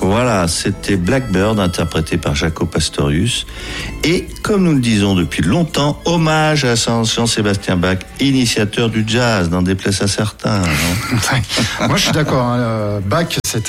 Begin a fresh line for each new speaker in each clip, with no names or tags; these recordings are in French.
Voilà, c'était Blackbird, interprété par Jaco Pastorius. Et, comme nous le disons depuis longtemps, hommage à Jean-Sébastien Bach, initiateur du jazz, n'en déplaise à certains.
Moi, je suis d'accord. Hein. Bach, c'est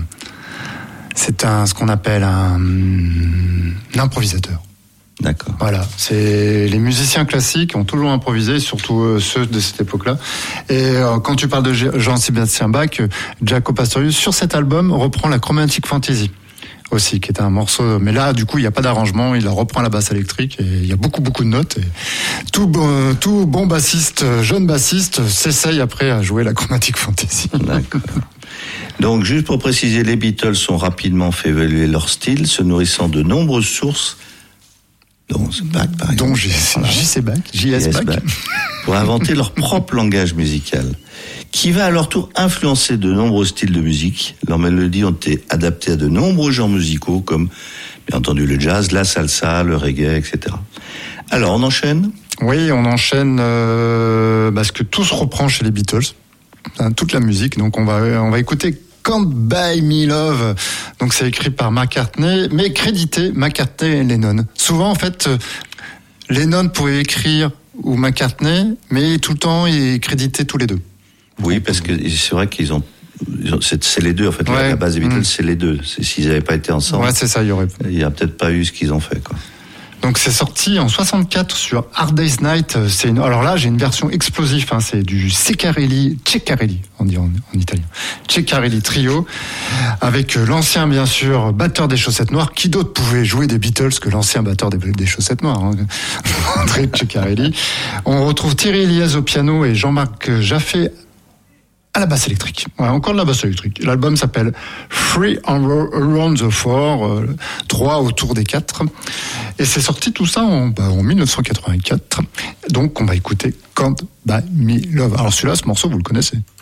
ce qu'on appelle un improvisateur.
D'accord.
Voilà, les musiciens classiques ont toujours improvisé, surtout ceux de cette époque-là. Et quand tu parles de Jean-Sébastien Bach, Jaco Pastorius, sur cet album, reprend la Chromatic Fantasy aussi, qui est un morceau. Mais là, du coup, il n'y a pas d'arrangement, il reprend la basse électrique et il y a beaucoup de notes. Et tout bon bassiste, jeune bassiste, s'essaye après à jouer la Chromatic Fantasy.
D'accord. Donc, juste pour préciser, les Beatles ont rapidement fait évoluer leur style, se nourrissant de nombreuses sources, dont Bach, par exemple.
Dont J.S. Bach,
pour inventer leur propre langage musical, qui va à leur tour influencer de nombreux styles de musique. Leurs mélodies ont été adaptées à de nombreux genres musicaux, comme, bien entendu, le jazz, la salsa, le reggae, etc. Alors, on enchaîne ?
Oui, on enchaîne, parce que tout se reprend chez les Beatles, toute la musique. Donc, on va écouter Can't Buy Me Love. Donc c'est écrit par McCartney, mais crédité McCartney et Lennon. Souvent en fait, Lennon pouvait écrire ou McCartney, mais tout le temps il est crédité tous les deux.
Oui, parce que c'est vrai qu'ils ont c'est les deux en fait.
Ouais.
La base des Beatles, c'est les deux. S'ils n'avaient pas été ensemble,
ouais, c'est ça, il
y a peut-être pas eu ce qu'ils ont fait, quoi.
Donc c'est sorti en 64 sur Hard Day's Night. Alors là, j'ai une version explosive. Hein, c'est du Ceccarelli, on dit en italien. Ceccarelli Trio, avec l'ancien, bien sûr, batteur des Chaussettes Noires. Qui d'autre pouvait jouer des Beatles que l'ancien batteur des Chaussettes Noires, hein, André Ceccarelli. On retrouve Thierry Elias au piano et Jean-Marc Jaffé à la basse électrique. Ouais, encore de la basse électrique. L'album s'appelle Three Around the Four, 3 autour des 4. Et c'est sorti tout ça en 1984. Donc on va écouter Can't Buy Me Love. Alors celui-là, ce morceau, vous le connaissez.